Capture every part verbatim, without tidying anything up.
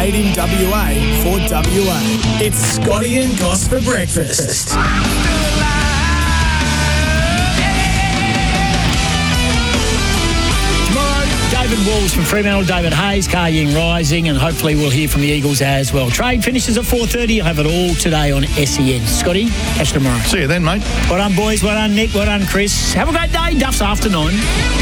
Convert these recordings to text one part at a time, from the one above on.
made in W A for W A. It's Scotty and Goss for breakfast. David Walls from Fremantle, David Hayes, Car Ying Rising, and hopefully we'll hear from the Eagles as well. Trade finishes at four thirty. You'll have it all today on S E N. Scotty, catch you tomorrow. See you then, mate. Well done, boys. Well done, Nick. Well done, Chris. Have a great day. Duff's after nine.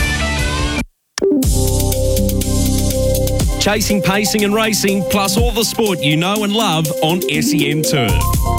Chasing, pacing and racing, plus all the sport you know and love on S E N Turf.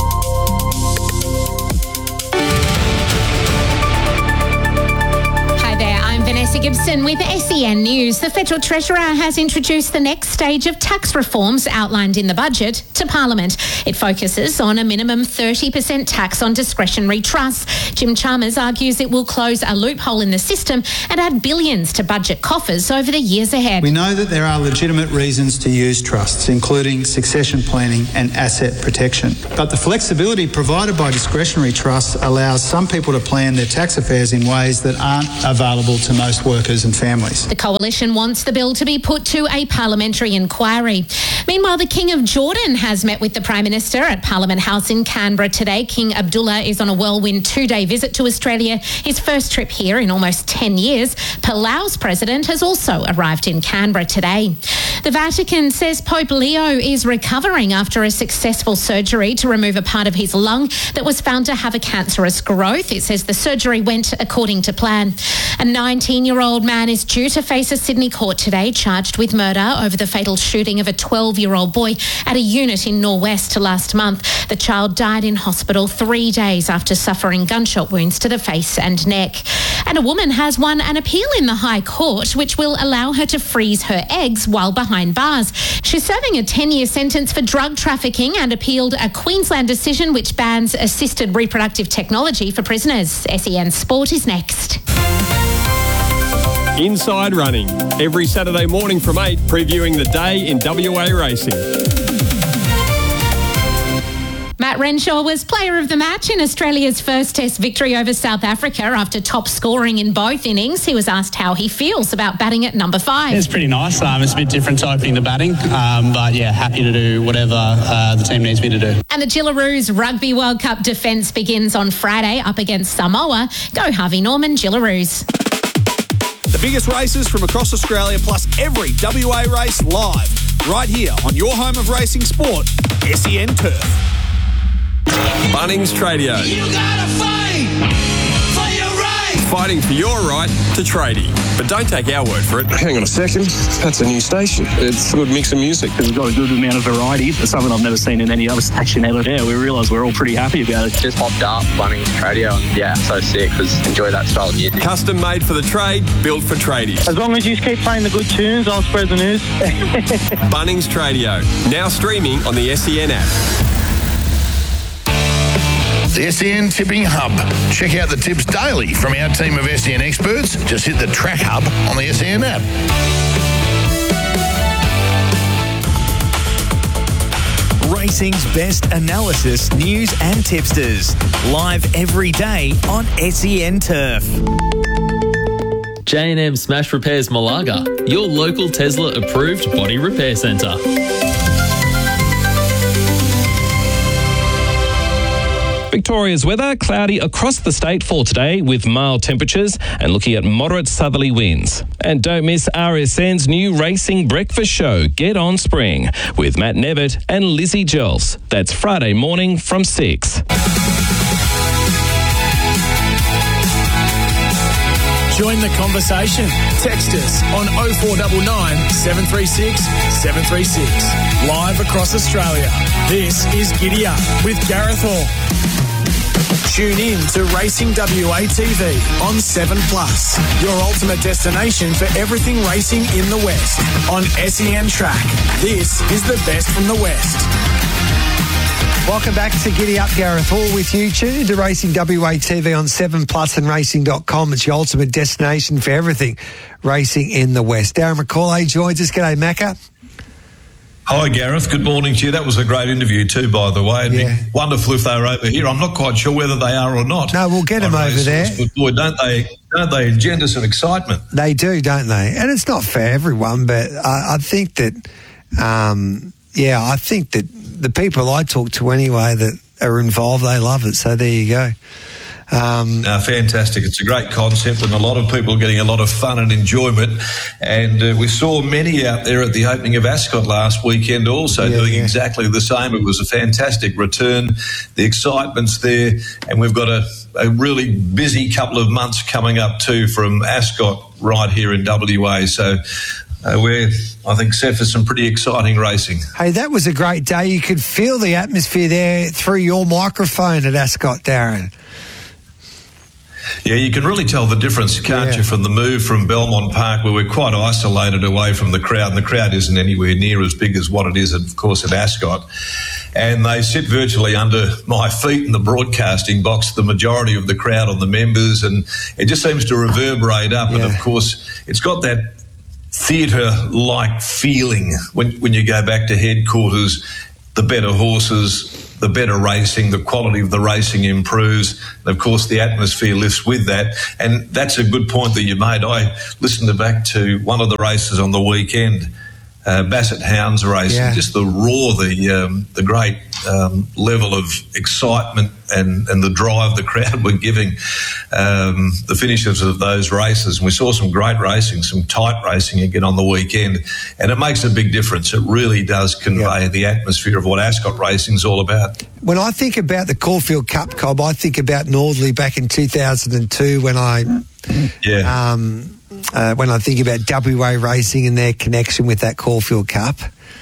Vanessa Gibson with S E N News. The Federal Treasurer has introduced the next stage of tax reforms outlined in the budget to Parliament. It focuses on a minimum thirty percent tax on discretionary trusts. Jim Chalmers argues it will close a loophole in the system and add billions to budget coffers over the years ahead. We know that there are legitimate reasons to use trusts, including succession planning and asset protection. But the flexibility provided by discretionary trusts allows some people to plan their tax affairs in ways that aren't available to most workers and families. The Coalition wants the bill to be put to a parliamentary inquiry. Meanwhile, the King of Jordan has met with the Prime Minister at Parliament House in Canberra today. King Abdullah is on a whirlwind two-day visit to Australia, his first trip here in almost ten years. Palau's president has also arrived in Canberra today. The Vatican says Pope Leo is recovering after a successful surgery to remove a part of his lung that was found to have a cancerous growth. It says the surgery went according to plan. A nineteen-year-old man is due to face a Sydney court today, charged with murder over the fatal shooting of a twelve-year-old boy at a unit in Norwest last month. The child died in hospital three days after suffering gunshot wounds to the face and neck. And a woman has won an appeal in the High Court, which will allow her to freeze her eggs while behind bars. She's serving a ten-year sentence for drug trafficking and appealed a Queensland decision which bans assisted reproductive technology for prisoners. S E N Sport is next. Inside Running, every Saturday morning from eight, previewing the day in W A racing. Matt Renshaw was player of the match in Australia's first Test victory over South Africa after top scoring in both innings. He was asked how he feels about batting at number five. It's pretty nice. Um, it's a bit different to opening the batting, um, but yeah, happy to do whatever uh, the team needs me to do. And the Gillaroos Rugby World Cup defence begins on Friday up against Samoa. Go Harvey Norman, Gillaroos. The biggest races from across Australia, plus every W A race live, right here on your home of racing sport, S E N Turf. Bunnings Tradio. You gotta fight for your right. Fighting for your right to tradie. But don't take our word for it. Hang on a second. That's a new station. It's a good mix of music. It's got a good amount of variety. It's something I've never seen in any other station ever. Yeah, we realise we're all pretty happy about it. Just popped up Bunnings Tradio and yeah, so sick because enjoy that style of music. Custom made for the trade, built for tradies. As long as you keep playing the good tunes, I'll spread the news. Bunnings Tradio. Now streaming on the S E N app. The S E N Tipping Hub. Check out the tips daily from our team of S E N experts. Just hit the Track Hub on the S E N app. Racing's best analysis, news and tipsters. Live every day on S E N Turf. J and M Smash Repairs Malaga, your local Tesla approved body repair centre. Victoria's weather, cloudy across the state for today with mild temperatures and looking at moderate southerly winds. And don't miss R S N's new racing breakfast show, Get On Spring, with Matt Nevitt and Lizzie Jols. That's Friday morning from six. Join the conversation. Text us on oh four nine nine, seven three six, seven three six. Live across Australia. This is Giddy Up with Gareth Hall. Tune in to Racing W A T V on seven plus, your ultimate destination for everything racing in the West on S E N Track. This is the best from the West. Welcome back to Giddy Up. Gareth Hall with you. Tune into Racing W A T V on seven plus and racing dot com. It's your ultimate destination for everything racing in the West. Darren McCauley joins us. G'day, Macca. Hi, Gareth. Good morning to you. That was a great interview too, by the way. It'd yeah. be wonderful if they were over here. I'm not quite sure whether they are or not. No, we'll get them over there. But boy, don't they, don't they engender some excitement? They do, don't they? And it's not for everyone, but I, I think that um, yeah, I think that the people I talk to anyway that are involved, they love it. So there you go. Um, uh, fantastic. It's a great concept, and a lot of people are getting a lot of fun and enjoyment. And uh, we saw many out there at the opening of Ascot last weekend also yeah, doing yeah. exactly the same. It was a fantastic return. The excitement's there, and we've got a, a really busy couple of months coming up too from Ascot right here in W A. So uh, we're, I think, set for some pretty exciting racing. Hey, that was a great day. You could feel the atmosphere there through your microphone at Ascot, Darren. Yeah, you can really tell the difference, can't yeah. you, from the move from Belmont Park, where we're quite isolated away from the crowd, and the crowd isn't anywhere near as big as what it is, of course, at Ascot. And they sit virtually under my feet in the broadcasting box, the majority of the crowd on the members, and it just seems to reverberate up. Yeah. And, of course, it's got that theatre-like feeling when, when you go back to headquarters, the better horses, the better racing, the quality of the racing improves. And, of course, the atmosphere lifts with that. And that's a good point that you made. I listened back to one of the races on the weekend, uh, Bassett Hounds race, yeah. and just the roar, the um, the great um, level of excitement and, and the drive the crowd were giving um, the finishes of those races. And we saw some great racing, some tight racing again on the weekend, and it makes a big difference. It really does convey yeah. the atmosphere of what Ascot racing is all about. When I think about the Caulfield Cup, Cobb, I think about Northerly back in two thousand two when I... Yeah. Um, Uh, when I think about W A racing and their connection with that Caulfield Cup.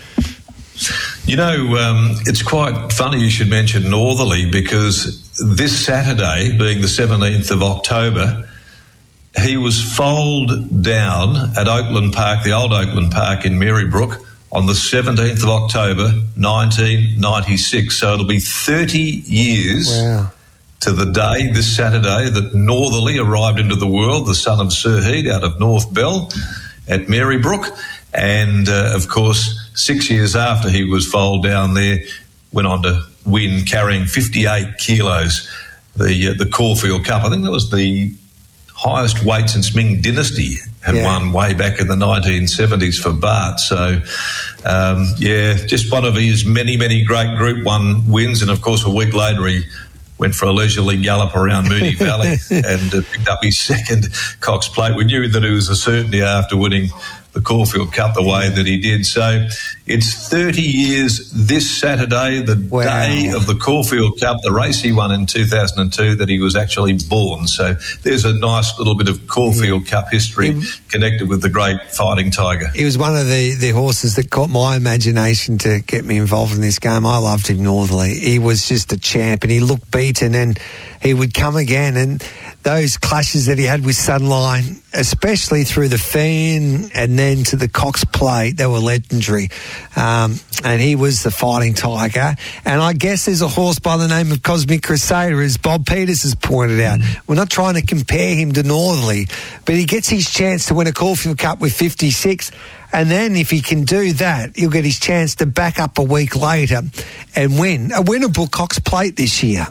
You know, um, it's quite funny you should mention Northerly, because this Saturday, being the seventeenth of October, he was foaled down at Oakland Park, the old Oakland Park in Marybrook, on the seventeenth of October, nineteen ninety-six. So it'll be thirty years... Wow. to the day, this Saturday, that Northerly arrived into the world, the son of Sir Heat out of North Bell at Marybrook. And, uh, of course, six years after he was foaled down there, went on to win, carrying fifty-eight kilos, the uh, the Caulfield Cup. I think that was the highest weight since Ming Dynasty had yeah. won way back in the nineteen seventies for Bart. So, um, yeah, just one of his many, many great Group One wins. And, of course, a week later he went for a leisurely gallop around Moonee Valley and uh, picked up his second Cox Plate. We knew that it was a certainty after winning the Caulfield Cup the way that he did. So it's thirty years this Saturday, the wow. day of the Caulfield Cup, the race he won in two thousand two, that he was actually born. So there's a nice little bit of Caulfield yeah. Cup history he, connected with the great Fighting Tiger. He was one of the, the horses that caught my imagination to get me involved in this game. I loved him, Northerly. He was just a champ, and he looked beaten, and he would come again. And those clashes that he had with Sunline, especially through the Fan and then to the Cox Plate, they were legendary. Um, and he was the Fighting Tiger. And I guess there's a horse by the name of Cosmic Crusader, as Bob Peters has pointed out. Mm. We're not trying to compare him to Northerly, but he gets his chance to win a Caulfield Cup with fifty-six. And then if he can do that, he'll get his chance to back up a week later and win a winnable Cox Plate this year.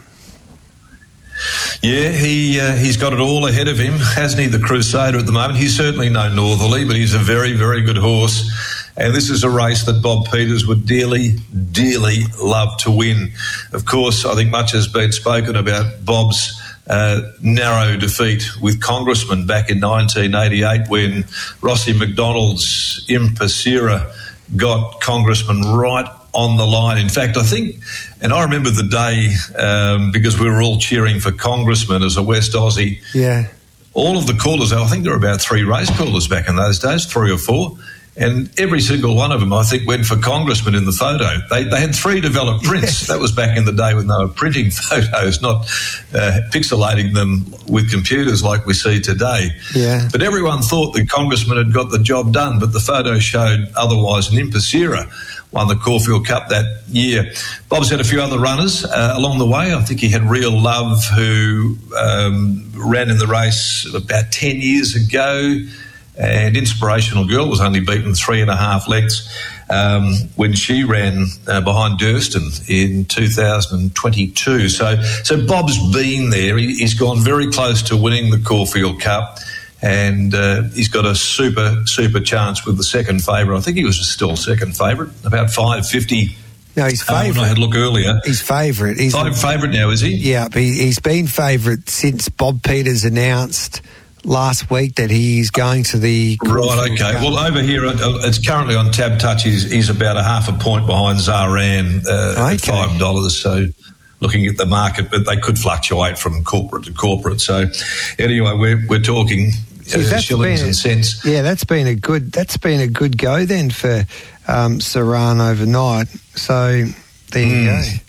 Yeah, he uh, he's got it all ahead of him, hasn't he, the Crusader at the moment? He's certainly no Northerly, but he's a very, very good horse. And this is a race that Bob Peters would dearly, dearly love to win. Of course, I think much has been spoken about Bob's uh, narrow defeat with Congressman back in nineteen eighty-eight, when Rossi McDonald's Impasira got Congressman right on the line. In fact, I think, and I remember the day um, because we were all cheering for Congressman as a West Aussie. Yeah. All of the callers, I think there were about three race callers back in those days, three or four, and every single one of them, I think, went for Congressman in the photo. They they had three developed prints. Yes. That was back in the day when they were printing photos, not uh, pixelating them with computers like we see today. Yeah. But everyone thought the Congressman had got the job done, but the photo showed otherwise. And Impasira won the Caulfield Cup that year. Bob's had a few other runners uh, along the way. I think he had Real Love, who um, ran in the race about ten years ago, and Inspirational Girl was only beaten three and a half lengths um, when she ran uh, behind Durston in two thousand twenty-two. So, so Bob's been there. He, he's gone very close to winning the Caulfield Cup. and uh, he's got a super, super chance with the second favourite. I think he was still second favourite, about five fifty. No, he's favourite. Uh, when I had a look earlier. He's favourite. He's Five favourite now, is he? Yeah, he, he's been favourite since Bob Peters announced last week that he's going to the... Right, okay. Cup. Well, over here, it's currently on Tab Touch. He's, he's about a half a point behind Zaran uh, okay. at five dollars, so... looking at the market, but they could fluctuate from corporate to corporate. So, anyway, we're we're talking uh, shillings and cents. Yeah, that's been a good that's been a good go then for um, Saran overnight. So there you mm. go.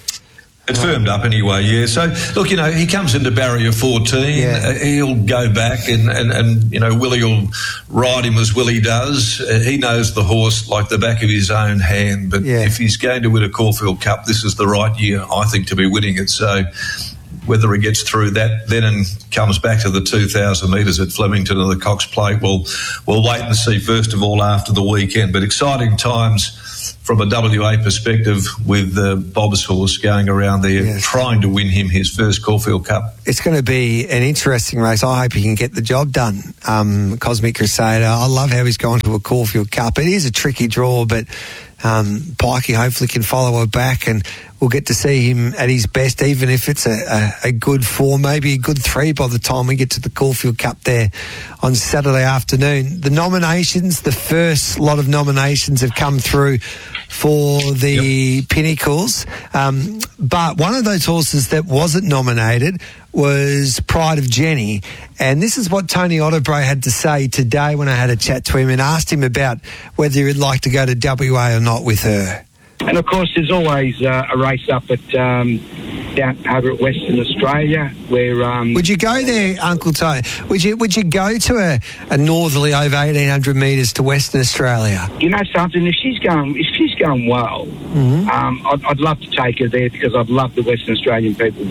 It firmed up anyway, yeah. So, look, you know, he comes into barrier fourteen. Yeah. Uh, he'll go back and, and, and, you know, Willie will ride him as Willie does. Uh, he knows the horse like the back of his own hand. But yeah. if he's going to win a Caulfield Cup, this is the right year, I think, to be winning it. So whether he gets through that then and comes back to the two thousand metres at Flemington or the Cox Plate, we'll, we'll wait and see, first of all, after the weekend. But exciting times from a W A perspective with uh, Bob's horse going around there yes. trying to win him his first Caulfield Cup. It's going to be an interesting race. I hope he can get the job done. Um, Cosmic Crusader, I love how he's gone to a Caulfield Cup. It is a tricky draw, but um, Pikey hopefully can follow her back and we'll get to see him at his best, even if it's a, a, a good four, maybe a good three by the time we get to the Caulfield Cup there on Saturday afternoon. The nominations, the first lot of nominations have come through for the yep. Pinnacles. Um, but one of those horses that wasn't nominated was Pride of Jenny. And this is what Tony Ottobray had to say today when I had a chat to him and asked him about whether he'd like to go to W A or not with her. And, of course, there's always uh, a race up at um, down over at Western Australia where... Um, would you go there, Uncle Tony? Would you Would you go to a, a northerly over eighteen hundred metres to Western Australia? You know something? If she's going, if she's going well, mm-hmm. um, I'd, I'd love to take her there because I'd love the Western Australian people.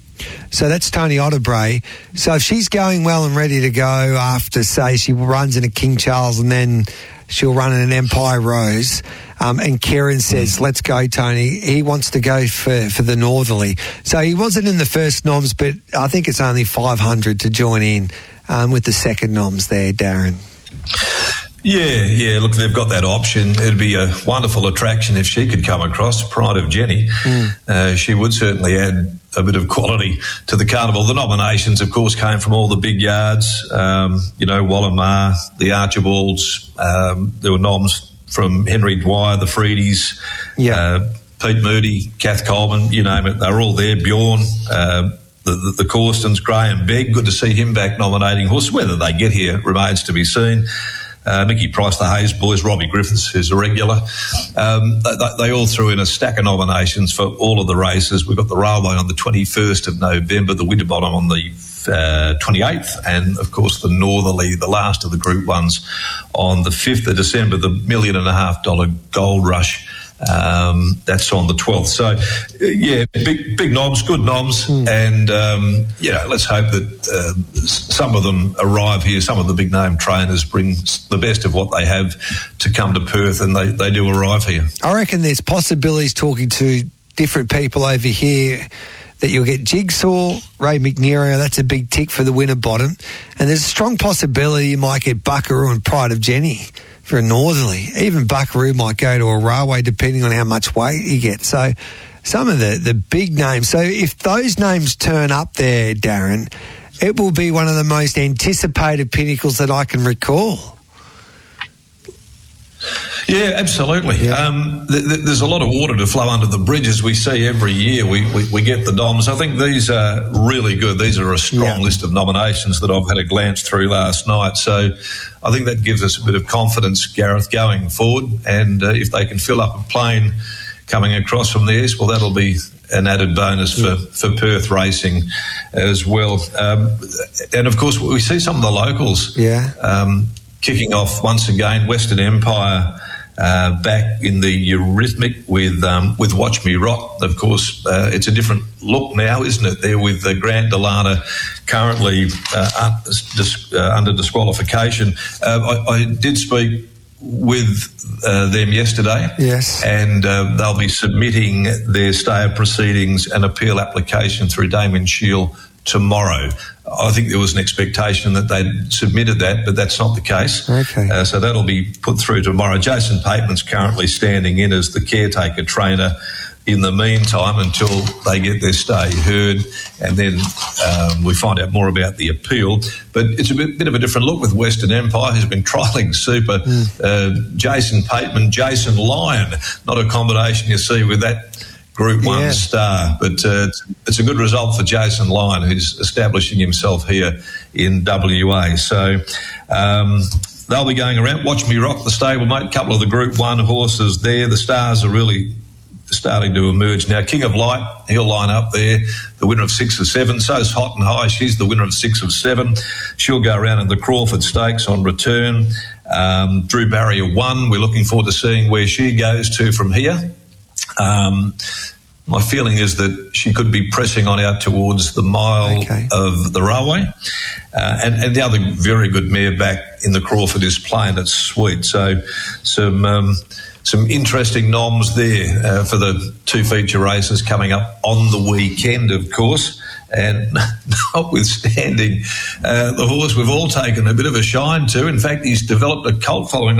So that's Tony Ottobray. So if she's going well and ready to go after, say, she runs in a King Charles and then she'll run in an Empire Rose, um, and Kieran says, let's go, Tony. He wants to go for, for the northerly. So he wasn't in the first noms, but I think it's only five hundred to join in um, with the second noms there, Darren. Yeah, yeah, look, they've got that option. It'd be a wonderful attraction if she could come across, Pride of Jenny. Mm. Uh, she would certainly add a bit of quality to the carnival. The nominations, of course, came from all the big yards, um, you know, Wallamar, the Archibalds. Um, there were noms from Henry Dwyer, the Freedies, yeah. uh, Pete Moody, Kath Coleman, you name it. They were all there. Bjorn, uh, the, the, the Corstons, Graham Begg. Good to see him back nominating horses. Whether they get here remains to be seen. Uh, Mickey Price, the Hayes boys, Robbie Griffiths, who's a regular. Um, they, they all threw in a stack of nominations for all of the races. We've got the Railway on the twenty-first of November, the Winterbottom on the uh, twenty-eighth, and, of course, the Northerly, the last of the Group Ones, on the fifth of December, the million and a half dollar Gold Rush. Um, that's on the twelfth. So, yeah, big big noms, good noms, mm. and, um, yeah, let's hope that uh, some of them arrive here. Some of the big-name trainers bring the best of what they have to come to Perth, and they, they do arrive here. I reckon there's possibilities talking to different people over here that you'll get Jigsaw, Ray McNeary, that's a big tick for the Winterbottom, and there's a strong possibility you might get Buckaroo and Pride of Jenny for a northerly. Even Buckaroo might go to a Railway depending on how much weight he gets. So some of the, the big names. So if those names turn up there, Darren, it will be one of the most anticipated Pinnacles that I can recall. Yeah, absolutely. Yeah. Um, th- th- there's a lot of water to flow under the bridge, as we see every year. We, we, we get the noms. I think these are really good. These are a strong yeah. list of nominations that I've had a glance through last night. So I think that gives us a bit of confidence, Gareth, going forward. And uh, if they can fill up a plane coming across from the east, well, that'll be an added bonus for, yeah. for Perth racing as well. Um, and, of course, we see some of the locals yeah. um, kicking off once again. Western Empire uh, back in the Eurythmic with um, with Watch Me Rock. Of course, uh, it's a different look now, isn't it? There with uh, Grant Delana currently uh, un- dis- uh, under disqualification. Uh, I, I did speak with uh, them yesterday. Yes. And uh, they'll be submitting their stay of proceedings and appeal application through Damien Shield tomorrow. I think there was an expectation that they'd submitted that, but that's not the case. Okay. Uh, so that'll be put through tomorrow. Jason Pateman's currently standing in as the caretaker trainer in the meantime until they get their stay heard, and then um, we find out more about the appeal. But it's a bit, bit of a different look with Western Empire, who's been trialling super. Mm. Uh, Jason Pateman, Jason Lyon, not a combination you see with that Group One yeah. star, but uh, it's, it's a good result for Jason Lyon, who's establishing himself here in W A. So um, they'll be going around. Watch Me Rock, the stablemate, a couple of the Group One horses there. The stars are really starting to emerge now. King of Light, he'll line up there, the winner of six of seven. So's Hot and High, she's the winner of six of seven. She'll go around in the Crawford Stakes on return. Um, Drew Barrier one, we're looking forward to seeing where she goes to from here. Um, my feeling is that she could be pressing on out towards the mile okay. of the railway. Uh, and, and the other very good mare back in the Crawford is Plain It's Sweet. So some... Um, Some interesting noms there uh, for the two feature races coming up on the weekend, of course. And notwithstanding uh, the horse we've all taken a bit of a shine to, in fact, he's developed a cult following